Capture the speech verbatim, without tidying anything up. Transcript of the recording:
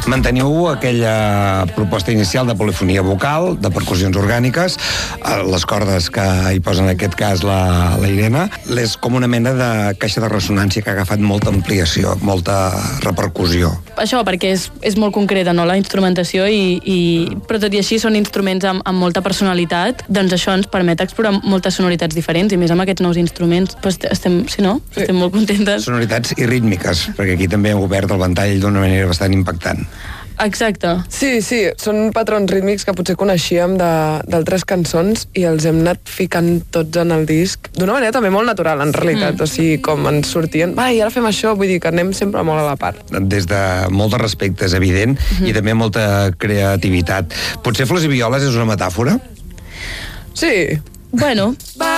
Manteniu aquella proposta inicial de polifonia vocal, de percussions orgàniques, les cordes que hi posen en aquest cas la, la Irene, és com una mena de caixa de ressonància que ha agafat molta ampliació, molta repercussió. Això, perquè és, és molt concreta, no?, la instrumentació, i, i, però tot i així són instruments amb, amb molta personalitat, doncs això ens permet explorar moltes sonoritats diferents, i més amb aquests nous instruments, doncs estem, si no, sí. estem molt contentes. Sonoritats i rítmiques, perquè aquí també hem obert el ventall d'una manera bastant impactant. Exacte. Sí, sí, són patrons rítmics que potser coneixíem d'altres cançons i els hem anat ficant tots en el disc d'una manera també molt natural, en realitat. Mm. O sigui, com ens sortien, va, i ara fem això, vull dir que anem sempre molt a la part. Des de molt de respecte, és evident, mm-hmm. i també molta creativitat. Potser Flors i Violes és una metàfora? Sí. Bueno. Va,